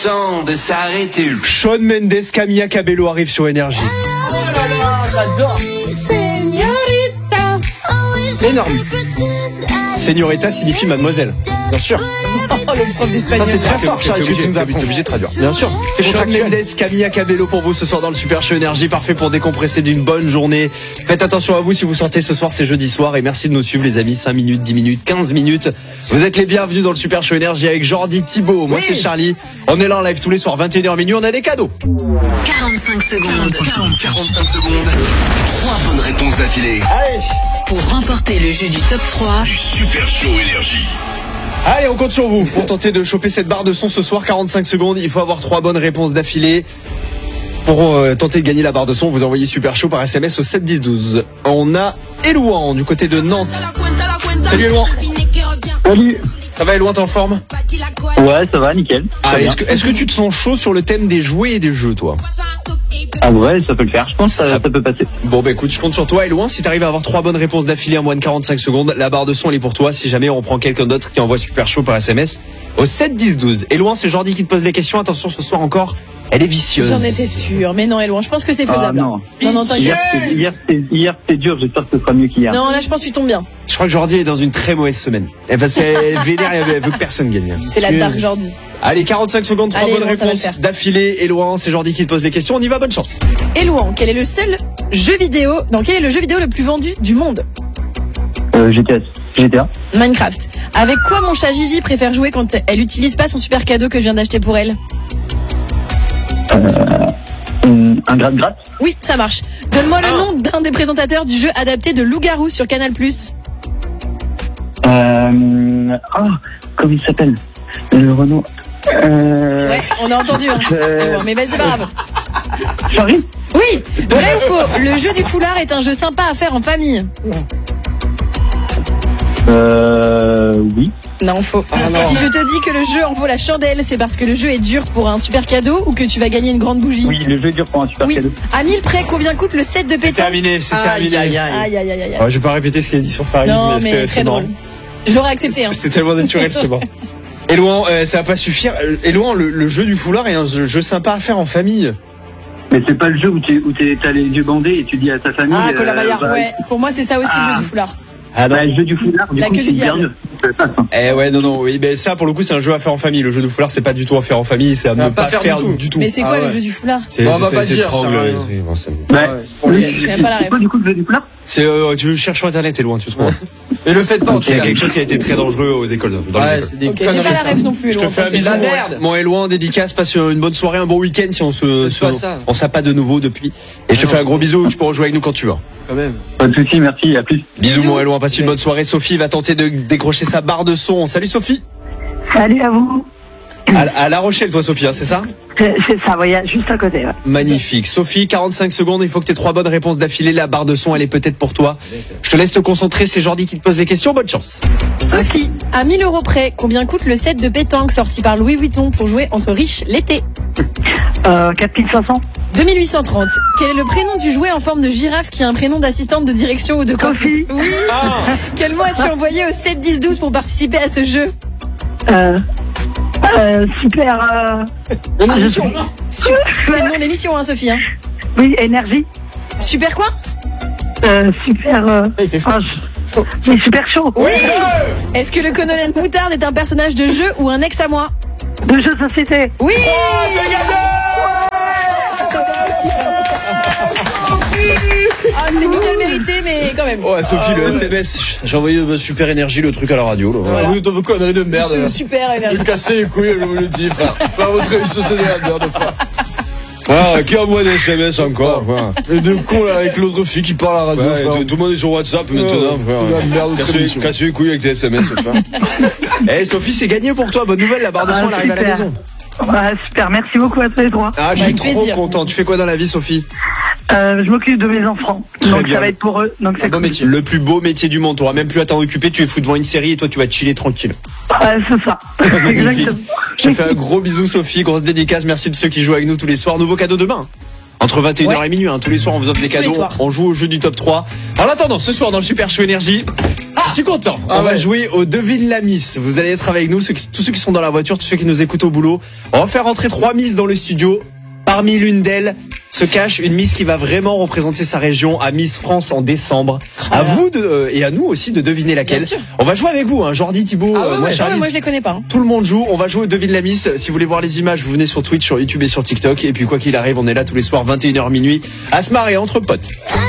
Temps de s'arrêter. Shawn Mendes, Camila Cabello arrive sur Énergie. Oh là là, j'adore. Énorme. Señorita signifie mademoiselle. Bien sûr. Le prof d'espagnol. Ça c'est très fort, Charles, ce que tu nous apprends. T'es obligé de traduire. Bien sûr. C'est Shawn Mendes, Camila Cabello pour vous ce soir dans le Super Show Énergie, parfait pour décompresser d'une bonne journée. Faites attention à vous si vous sortez ce soir, c'est jeudi soir, et merci de nous suivre les amis, 5 minutes, 10 minutes, 15 minutes. Vous êtes les bienvenus dans le Super Show Énergie avec Jordi, Thibaut, moi c'est Charlie. On est là en live tous les soirs, 21h minuit, on a des cadeaux. 45 secondes. 45 secondes. 3 bonnes réponses d'affilée. Allez. Pour remporter le jeu du top 3 du Super Show Énergie. Allez, on compte sur vous pour tenter de choper cette barre de son ce soir. 45 secondes, il faut avoir 3 bonnes réponses d'affilée. Pour tenter de gagner la barre de son, vous envoyez Super Show par SMS au 7 10 12. On a Elouan du côté de Nantes. Salut Elouan. Salut. Ça va Elouan, t'es en forme? Ouais, ça va, nickel. Ah, est-ce que tu te sens chaud sur le thème des jouets et des jeux, toi? Ah ouais, ça peut le faire. Je pense que ça peut passer. Bon, bah écoute, je compte sur toi. Elouan, si t'arrives à avoir 3 bonnes réponses d'affilée en moins de 45 secondes, la barre de son elle est pour toi. Si jamais on prend quelqu'un d'autre qui envoie Super Show par SMS au 7 10 12. Elouan, c'est Jordi qui te pose les questions. Attention, ce soir encore, elle est vicieuse. J'en étais sûre, mais non, Elouan, je pense que c'est faisable. Ah, non. Non, t'inquiète. Hier c'était dur, j'espère que ce sera mieux qu'hier. Non, là, je pense que tu tombes bien. Je crois que Jordi est dans une très mauvaise semaine. Elle vénère, elle veut que personne gagne. C'est la dark Jordi. Allez, 45 secondes, 3 Allez, bonnes Elouan, ça va le réponses faire. d'affilée. Elouan, c'est Jordi qui te pose les questions. On y va, bonne chance. Elouan, quel est le seul jeu vidéo, quel est le jeu vidéo le plus vendu du monde? GTA. Minecraft. Avec quoi mon chat Gigi préfère jouer quand elle utilise pas son super cadeau que je viens d'acheter pour elle? Un gratte-gratte. Oui, ça marche. Donne-moi le nom d'un des présentateurs du jeu adapté de Loup-garou sur Canal+. Comment il s'appelle? Le Renault. Ouais, on a entendu, hein. Mais vas-y, c'est pas grave. Charlie. Oui, vrai ou faux? Le jeu du foulard est un jeu sympa à faire en famille. Oui. Non, faux. Si je te dis que le jeu en vaut la chandelle, c'est parce que le jeu est dur pour un super cadeau ou que tu vas gagner une grande bougie? Oui, le jeu est dur pour un super cadeau. À 1000 près, combien coûte le set de pétanque? Terminé, c'est terminé. Aïe, aïe, aïe, aïe. Ouais, je vais pas répéter ce qu'il a dit sur Farid. Non, mais c'était très drôle. marrant. Je l'aurais accepté, hein. C'était tellement naturel, c'était bon. Elouan, ça va pas suffire. Elouan, le jeu du foulard est un jeu sympa à faire en famille. Mais c'est pas le jeu où t'as les yeux bandés et tu dis à ta famille. Ouais, pour moi, c'est ça aussi le jeu du foulard. Ah non. Le jeu du foulard, La queue du diable. Oui, mais ça pour le coup c'est un jeu à faire en famille. Le jeu du foulard c'est pas du tout à faire en famille, c'est à ne pas faire du tout. Mais c'est quoi le jeu du foulard? On va pas dire. J'ai même pas la ref. C'est quoi du coup le jeu du foulard? C'est tu cherches sur internet, t'es loin, tu trouves. Mais le faites pas, il y a quelque chose qui a été très dangereux aux écoles. Dans les écoles. Ok, j'ai pas la ref non plus. Je te fais un bisou. Mon Elouan, dédicace, passe une bonne soirée, un bon week-end si on s'en pas de nouveau depuis. Et je te fais un gros bisou, tu peux rejouer avec nous quand tu veux. Quand même. Pas de soucis, merci, à plus. Bisous mon Elouan, passe une bonne soirée. Sophie va tenter de décrocher sa barre de son. Salut Sophie. Salut à vous. À La Rochelle, toi Sophie, hein, c'est ça? C'est ça, voyez, juste à côté. Ouais. Magnifique. Sophie, 45 secondes, il faut que tu aies 3 bonnes réponses d'affilée. La barre de son, elle est peut-être pour toi. Je te laisse te concentrer, c'est Jordi qui te pose les questions. Bonne chance. Sophie, à 1000 € près, combien coûte le set de pétanque sorti par Louis Vuitton pour jouer entre riches l'été? 4500. 2830. Quel est le prénom du jouet en forme de girafe qui a un prénom d'assistante de direction ou de coiffeuse? Oui. Quel mot as-tu envoyé au 7 10 12 pour participer à ce jeu? Super. Émission. C'est le nom de l'émission, hein, Sophie. Hein. Oui, énergie. Super quoi? Super. Il fait chaud. Mais super chaud. Oui. Est-ce que le colonel Moutarde est un personnage de jeu ou un ex à moi? De jeux de société. Oui. C'est mieux de le mériter, mais quand même. Ouais, Sophie, le SMS. J'ai envoyé Super Énergie, le truc à la radio. Là. Voilà. Oui, t'en veux quoi, de merde. C'est super énergie. Me casser les couilles, je vous le dis, frère. Faire votre émission, c'est de la merde, frère. Ah, qui envoie des SMS encore? Et de con là avec l'autre fille qui parle à la radio. Ouais, tout le monde est sur WhatsApp maintenant, frère. Casse les couilles avec des SMS, frère. Eh, Sophie, c'est gagné pour toi. Bonne nouvelle, la barre de son, elle arrive à la maison. Ouais, super, merci beaucoup à tous les trois. Ah, je suis trop content. Tu fais quoi dans la vie, Sophie? Je m'occupe de mes enfants. Donc ça va être pour eux. Donc c'est bon métier. Le plus beau métier du monde. T'auras même plus à t'en occuper. Tu es fou devant une série et toi, tu vas chiller tranquille. Ouais, c'est ça. Exactement. Je te fais un gros bisou, Sophie. Grosse dédicace. Merci de ceux qui jouent avec nous tous les soirs. Nouveau cadeau demain. Entre 21h et minuit. Tous les soirs, on vous offre des cadeaux. On joue au jeu du top 3. En attendant, ce soir, dans le Super Show Énergie, je suis content. On va jouer au Devine la Miss. Vous allez être avec nous, tous ceux qui sont dans la voiture, tous ceux qui nous écoutent au boulot. On va faire rentrer 3 Miss dans le studio. Parmi l'une d'elles se cache une Miss qui va vraiment représenter sa région à Miss France en décembre. À vous et à nous aussi de deviner laquelle. Bien sûr. On va jouer avec vous, hein. Jordi, Thibaut, moi, Charlie. Moi je les connais pas. Tout le monde joue. On va jouer au Devine la Miss. Si vous voulez voir les images, vous venez sur Twitch, sur YouTube et sur TikTok. Et puis quoi qu'il arrive, on est là tous les soirs 21h minuit à se marrer entre potes.